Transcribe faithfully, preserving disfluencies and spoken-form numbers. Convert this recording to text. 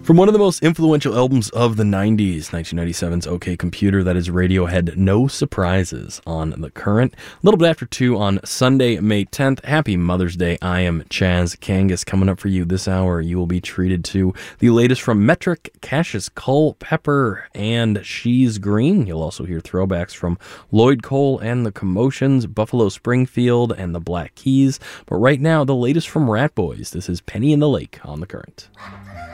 From one of the most influential albums of the nineties, nineteen ninety-seven's OK Computer, that is Radiohead, No Surprises on The Current. A little bit after two on Sunday, May tenth. Happy Mother's Day. I am Chaz Kangas. Coming up for you this hour, you will be treated to the latest from Metric, Cassius Culpepper, and She's Green. You'll also hear throwbacks from Lloyd Cole and the Commotions, Buffalo Springfield, and the Black Keys. But right now, the latest from Rat Boys. This is Penny in the Lake on The Current.